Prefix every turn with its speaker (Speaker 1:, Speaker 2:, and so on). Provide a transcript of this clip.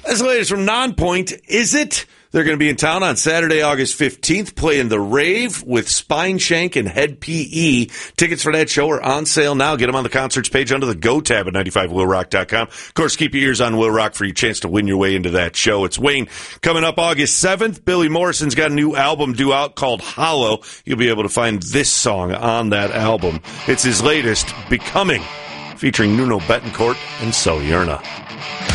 Speaker 1: That's the latest from Nonpoint. Is it? They're going to be in town on Saturday, August 15th, playing The Rave with Spineshank and Head PE. Tickets for that show are on sale now. Get them on the concerts page under the Go tab at 95willrock.com. Of course, keep your ears on Will Rock for your chance to win your way into that show. It's Wayne coming up August 7th. Billy Morrison's got a new album due out called Hollow. You'll be able to find this song on that album. It's his latest, Becoming, featuring Nuno Betancourt and So Yerna.